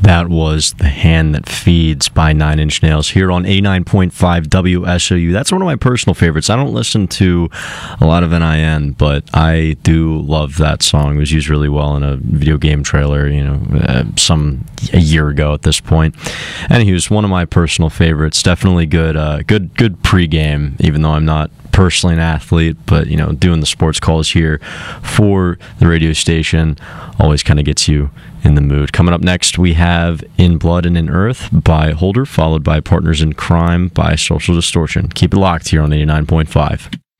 That was The Hand That Feeds by Nine Inch Nails here on 89.5 WSOU. That's one of my personal favorites. I don't listen to a lot of NIN, but I do love that song. It was used really well in a video game trailer, a year ago at this point. And he was one of my personal favorites. Definitely good pregame, even though I'm not personally an athlete, but doing the sports calls here for the radio station always kind of gets you in the mood. Coming up next, we have In Blood and in Earth by Holder, followed by Partners in Crime by Social Distortion. Keep it locked here on 89.5.